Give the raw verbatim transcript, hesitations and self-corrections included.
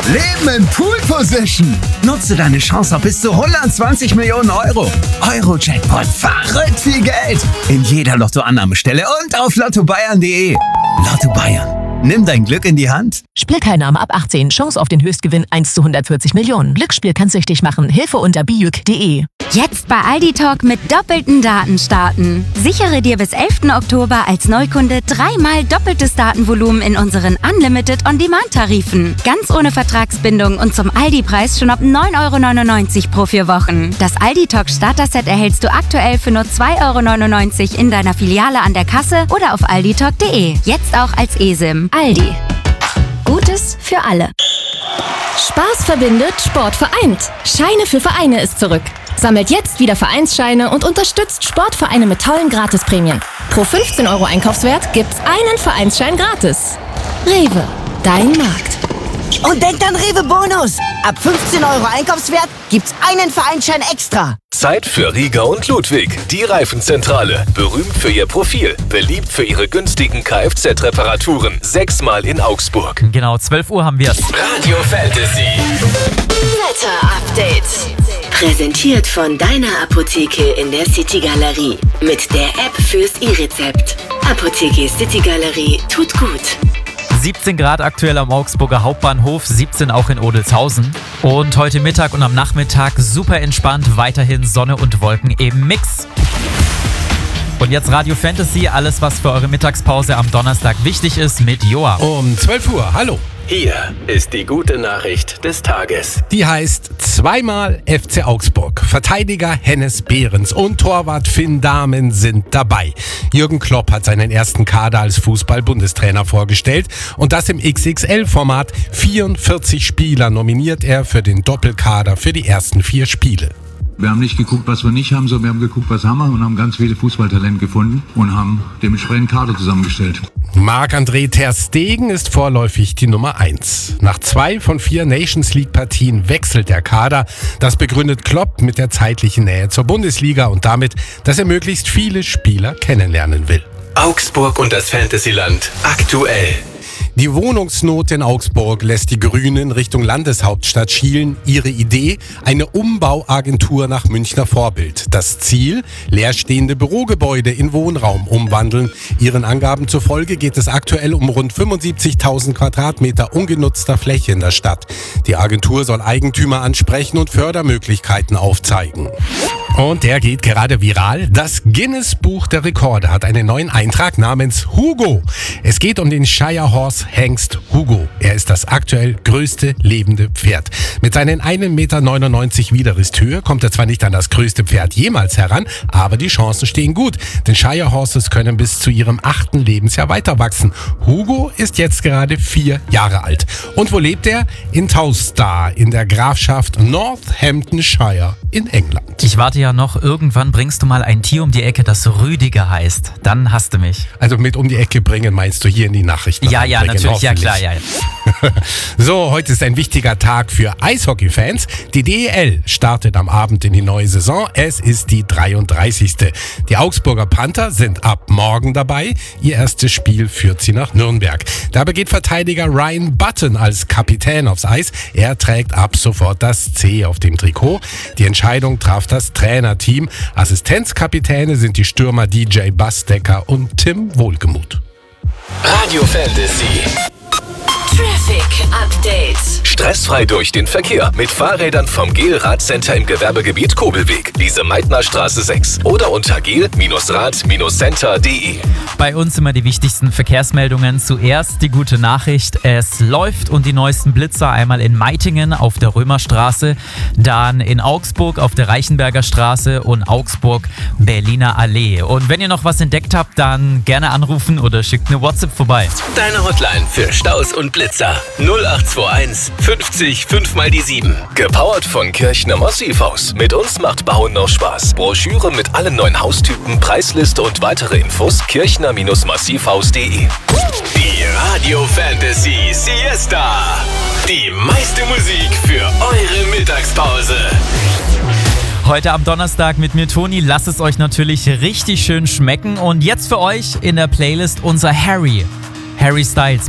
Leben in Pool Position. Nutze deine Chance auf bis zu hundertzwanzig Millionen Euro. Euro-Jackpot, verrückt viel Geld. In jeder Lottoannahmestelle und auf lotto bayern punkt de. Lotto Bayern. Nimm dein Glück in die Hand. Spielteilnahme ab achtzehn. Chance auf den Höchstgewinn eins zu hundertvierzig Millionen. Glücksspiel kann süchtig machen. Hilfe unter bijuk punkt de. Jetzt bei Aldi Talk mit doppelten Daten starten. Sichere dir bis elften Oktober als Neukunde dreimal doppeltes Datenvolumen in unseren Unlimited On-Demand-Tarifen. Ganz ohne Vertragsbindung und zum Aldi-Preis schon ab neun Euro neunundneunzig pro vier Wochen. Das Aldi Talk Starter-Set erhältst du aktuell für nur zwei Euro neunundneunzig in deiner Filiale an der Kasse oder auf aldi talk punkt de. Jetzt auch als eSIM. Aldi. Gutes für alle. Spaß verbindet, Sport vereint. Scheine für Vereine ist zurück. Sammelt jetzt wieder Vereinsscheine und unterstützt Sportvereine mit tollen Gratisprämien. Pro fünfzehn Euro Einkaufswert gibt's einen Vereinsschein gratis. Rewe, dein Markt. Und denkt an Rewe Bonus. Ab fünfzehn Euro Einkaufswert gibt's einen Vereinsschein extra. Zeit für Rieger und Ludwig, die Reifenzentrale. Berühmt für ihr Profil, beliebt für ihre günstigen Kfz-Reparaturen. Sechsmal in Augsburg. Genau, zwölf Uhr haben wir's. Radio Fantasy. Wetter-Update. Präsentiert von deiner Apotheke in der City Galerie. Mit der App fürs E-Rezept. Apotheke City Galerie tut gut. siebzehn Grad aktuell am Augsburger Hauptbahnhof, siebzehn auch in Odelshausen. Und heute Mittag und am Nachmittag super entspannt, weiterhin Sonne und Wolken im Mix. Und jetzt Radio Fantasy, alles was für eure Mittagspause am Donnerstag wichtig ist mit Joa. Um zwölf Uhr, hallo. Hier ist die gute Nachricht des Tages. Die heißt zweimal F C Augsburg. Verteidiger Hennes Behrens und Torwart Finn Dahmen sind dabei. Jürgen Klopp hat seinen ersten Kader als Fußball-Bundestrainer vorgestellt und das im X X L-Format. vierundvierzig Spieler nominiert er für den Doppelkader für die ersten vier Spiele. Wir haben nicht geguckt, was wir nicht haben, sondern wir haben geguckt, was haben wir und haben ganz viele Fußballtalente gefunden und haben dementsprechend Kader zusammengestellt. Marc-André ter Stegen ist vorläufig die Nummer eins. Nach zwei von vier Nations League-Partien wechselt der Kader. Das begründet Klopp mit der zeitlichen Nähe zur Bundesliga und damit, dass er möglichst viele Spieler kennenlernen will. Augsburg und das Fantasyland aktuell. Die Wohnungsnot in Augsburg lässt die Grünen Richtung Landeshauptstadt schielen. Ihre Idee? Eine Umbauagentur nach Münchner Vorbild. Das Ziel? Leerstehende Bürogebäude in Wohnraum umwandeln. Ihren Angaben zufolge geht es aktuell um rund fünfundsiebzigtausend Quadratmeter ungenutzter Fläche in der Stadt. Die Agentur soll Eigentümer ansprechen und Fördermöglichkeiten aufzeigen. Und der geht gerade viral. Das Guinness-Buch der Rekorde hat einen neuen Eintrag namens Hugo. Es geht um den Shire Horse Hengst Hugo. Er ist das aktuell größte lebende Pferd. Mit seinen ein Meter neunundneunzig Widerristhöhe kommt er zwar nicht an das größte Pferd jemals heran, aber die Chancen stehen gut. Denn Shire Horses können bis zu ihrem achten Lebensjahr weiter wachsen. Hugo ist jetzt gerade vier Jahre alt. Und wo lebt er? In Towcester in der Grafschaft Northamptonshire in England. Ich warte ja noch, irgendwann bringst du mal ein Tier um die Ecke, das Rüdiger heißt. Dann hast du mich. Also mit um die Ecke bringen meinst du hier in die Nachrichten? Ja, ja, natürlich, ja klar, ja. So, heute ist ein wichtiger Tag für Eishockey-Fans. Die D E L startet am Abend in die neue Saison. Es ist die dreiunddreißigste. Die Augsburger Panther sind ab morgen dabei. Ihr erstes Spiel führt sie nach Nürnberg. Dabei geht Verteidiger Ryan Button als Kapitän aufs Eis. Er trägt ab sofort das C auf dem Trikot. Die Entscheidung traf das Trainerteam. Assistenzkapitäne sind die Stürmer D J Basdecker und Tim Wohlgemuth. Radio Fantasy. Traffic Update. Stressfrei durch den Verkehr mit Fahrrädern vom Gel-Rad-Center im Gewerbegebiet Kobelweg, Lise Meitner Straße sechs oder unter gel Rad Center punkt de. Bei uns immer die wichtigsten Verkehrsmeldungen. Zuerst die gute Nachricht, es läuft und die neuesten Blitzer einmal in Meitingen auf der Römerstraße, dann in Augsburg auf der Reichenberger Straße und Augsburg Berliner Allee. Und wenn ihr noch was entdeckt habt, dann gerne anrufen oder schickt eine WhatsApp vorbei. Deine Hotline für Staus und Blitzer null acht zwei eins fünfzig fünf mal die sieben. Gepowert von Kirchner Massivhaus. Mit uns macht Bauen noch Spaß. Broschüre mit allen neuen Haustypen, Preisliste und weitere Infos kirchner Massivhaus punkt de. Die Radio Fantasy Siesta. Die meiste Musik für eure Mittagspause. Heute am Donnerstag mit mir, Toni. Lasst es euch natürlich richtig schön schmecken. Und jetzt für euch in der Playlist unser Harry. Harry Styles.